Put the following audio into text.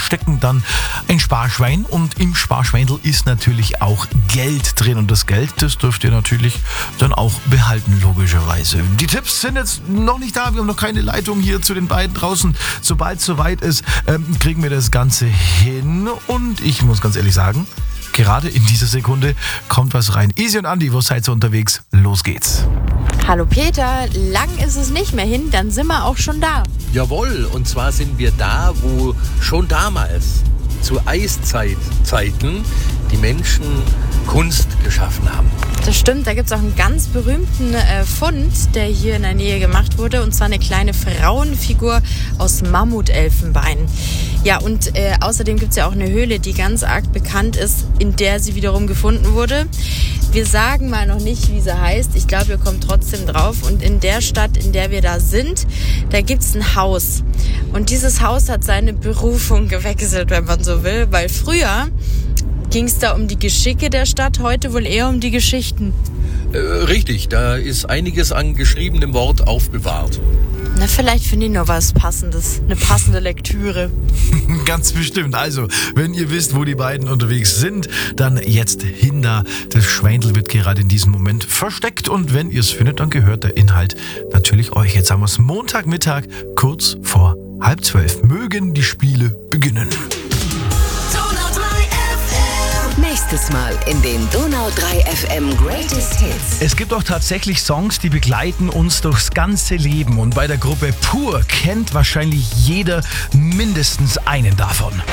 verstecken dann ein Sparschwein und im Sparschweindel ist natürlich auch Geld drin und das Geld, das dürft ihr natürlich dann auch behalten, logischerweise. Die Tipps sind jetzt noch nicht da, wir haben noch keine Leitung hier zu den beiden draußen. Sobald es soweit ist, kriegen wir das Ganze hin und ich muss ganz ehrlich sagen, gerade in dieser Sekunde kommt was rein. Easy und Andi, wo seid ihr unterwegs? Los geht's. Hallo Peter, lang ist es nicht mehr hin, dann sind wir auch schon da. Jawohl, und zwar sind wir da, wo schon damals zu Eiszeiten die Menschen Kunst geschaffen haben. Das stimmt, da gibt es auch einen ganz berühmten Fund, der hier in der Nähe gemacht wurde, und zwar eine kleine Frauenfigur aus Mammutelfenbein. Ja, und außerdem gibt es ja auch eine Höhle, die ganz arg bekannt ist, in der sie wiederum gefunden wurde. Wir sagen mal noch nicht, wie sie heißt. Ich glaube, ihr kommt trotzdem drauf. Und in der Stadt, in der wir da sind, da gibt es ein Haus. Und dieses Haus hat seine Berufung gewechselt, wenn man so will. Weil früher ging es da um die Geschicke der Stadt, heute wohl eher um die Geschichten. Richtig, da ist einiges an geschriebenem Wort aufbewahrt. Na, vielleicht finde ich noch was Passendes, eine passende Lektüre. Ganz bestimmt. Also, wenn ihr wisst, wo die beiden unterwegs sind, dann jetzt hin da. Das Schweindel wird gerade in diesem Moment versteckt und wenn ihr es findet, dann gehört der Inhalt natürlich euch. Jetzt haben wir es Montagmittag, kurz vor 11:30. Mögen die Spiele beginnen. Nächstes Mal in den Donau 3 FM Greatest Hits. Es gibt auch tatsächlich Songs, die begleiten uns durchs ganze Leben und bei der Gruppe Pur kennt wahrscheinlich jeder mindestens einen davon.